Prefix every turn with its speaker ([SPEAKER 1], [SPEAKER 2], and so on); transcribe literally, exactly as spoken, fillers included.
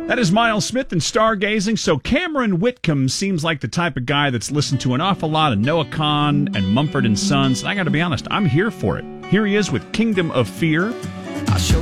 [SPEAKER 1] That is Miles Smith and Stargazing. So Cameron Whitcomb seems like the type of guy that's listened to an awful lot of Noah Kahan and Mumford and Sons. And I got to be honest, I'm here for it. Here he is with Kingdom of Fear.
[SPEAKER 2] I'll show